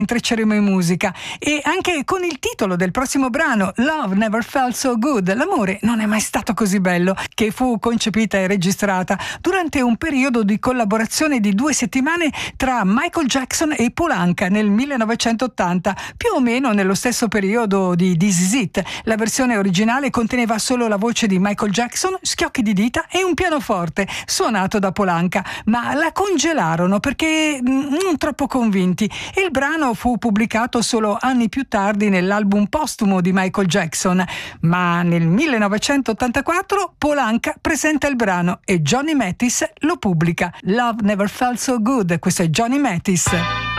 intrecceremo in musica e anche con il titolo del prossimo brano, Love Never Felt So Good, l'amore non è mai stato così bello, che fu concepita e registrata durante un periodo di collaborazione di 2 settimane tra Michael Jackson e Polanca nel 1980, più o meno nello stesso periodo di This Is It. La versione originale conteneva solo la voce di Michael Jackson, schiocchi di dita e un pianoforte suonato da Polanca, ma la congelarono perché non troppo convinti e il brano fu pubblicato solo anni più tardi nell'album postumo di Michael Jackson. Ma nel 1984 Polanca presenta il brano e Johnny Mathis lo pubblica. Love Never Felt So Good, questo è Johnny Mathis.